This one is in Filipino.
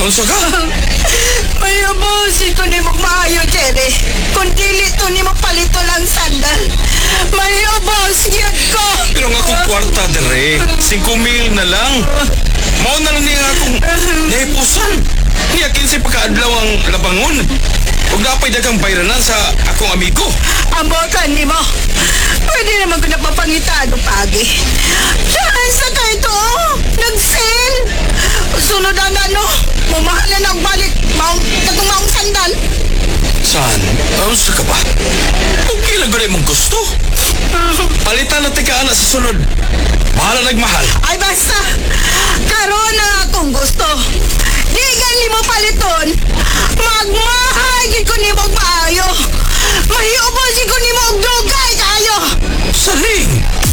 Unsa ka? May abusin to ni maayo, Jerry. Kung dili to ni palito lang sandal. May abos yun ko. Pero nga akong kwarta, dere. 5,000 na lang. Mao na lang niya akong naipusan. Niya 15 pagkaadlaw ang labangon. Huwag napay dagang bayranan sa akong amigo. Ambokan ni mo. Pwede naman ko napapangitaan o pagi. Saan sa kayo to? Nag-sale. Sunod ang mumahal na nagbalik. Katong maong sandal. Saan? Unsa ka ba? Okay lang ganun mong gusto. Palitan na tika anak sa sunod. Bahala nagmahal. Ay basta. Karoon na akong gusto. Di gali mo paliton. Magmahagin ko ni mong maayo. Mahiubosin ko ni mong dugay kayo. Saling!